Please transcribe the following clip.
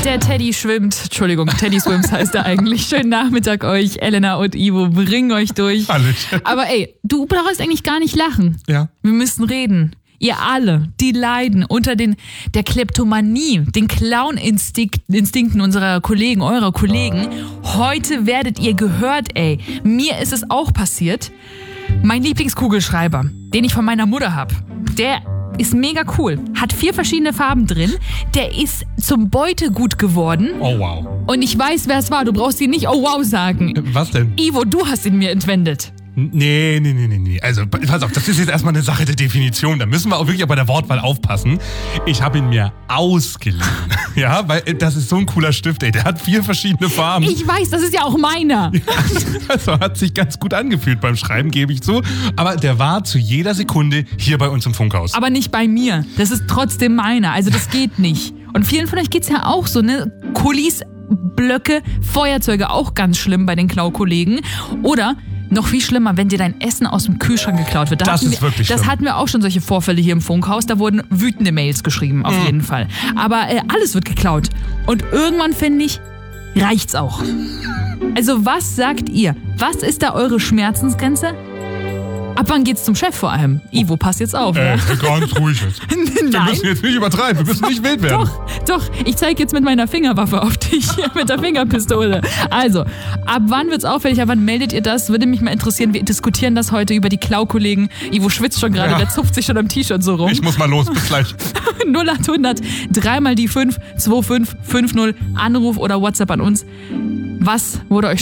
Der Teddy schwimmt. Entschuldigung, Teddy Swims heißt er eigentlich. Schönen Nachmittag euch. Elena und Ivo bringen euch durch. Hallöchen. Aber ey, du brauchst eigentlich gar nicht lachen. Ja. Wir müssen reden. Ihr alle, die leiden unter der Kleptomanie, den Clown-Instinkten unserer Kollegen, eurer Kollegen. Heute werdet ihr gehört, ey. Mir ist es auch passiert. Mein Lieblingskugelschreiber, den ich von meiner Mutter hab, der ist mega cool. Hat 4 verschiedene Farben drin. Der ist zum Beutegut geworden. Oh wow. Und ich weiß, wer es war. Du brauchst ihn nicht oh wow sagen. Was denn? Ivo, du hast ihn mir entwendet. Nee. Also, pass auf, das ist jetzt erstmal eine Sache der Definition. Da müssen wir auch wirklich bei der Wortwahl aufpassen. Ich habe ihn mir ausgeliehen. Ja, weil das ist so ein cooler Stift, ey. Der hat 4 verschiedene Farben. Ich weiß, das ist ja auch meiner. Also hat sich ganz gut angefühlt beim Schreiben, gebe ich zu. Aber der war zu jeder Sekunde hier bei uns im Funkhaus. Aber nicht bei mir. Das ist trotzdem meiner. Also das geht nicht. Und vielen von euch geht's ja auch so, ne? Kulis, Blöcke, Feuerzeuge, auch ganz schlimm bei den Klaukollegen. Oder noch viel schlimmer, wenn dir dein Essen aus dem Kühlschrank geklaut wird. Das ist wirklich schlimm. Das hatten wir auch schon, solche Vorfälle hier im Funkhaus. Da wurden wütende Mails geschrieben, auf jeden Fall. Aber alles wird geklaut. Und irgendwann, finde ich, reicht's auch. Also was sagt ihr? Was ist da eure Schmerzensgrenze? Ab wann geht's zum Chef vor allem? Ivo, pass jetzt auf. Ja? Ganz ruhig jetzt. Wir müssen jetzt nicht übertreiben, wir müssen nicht wild werden. Doch, ich zeige jetzt mit meiner Fingerwaffe auf dich, mit der Fingerpistole. Also, ab wann wird's auffällig, ab wann meldet ihr das? Würde mich mal interessieren, wir diskutieren das heute über die Klaukollegen. Ivo schwitzt schon gerade, der zupft sich schon am T-Shirt so rum. Ich muss mal los, bis gleich. 0800 3 mal die 5 2550 Anruf oder WhatsApp an uns. Was wurde euch